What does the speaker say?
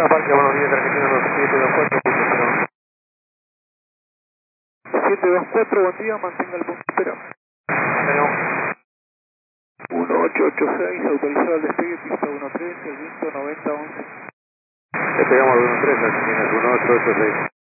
Parque, buenos días, Argentina 724.0. 724, buen día, mantenga el punto de espera. Tenemos 1886, autorizado el despegue, pista 13, el viento 90-11. despegamos de 13, Argentina 1886.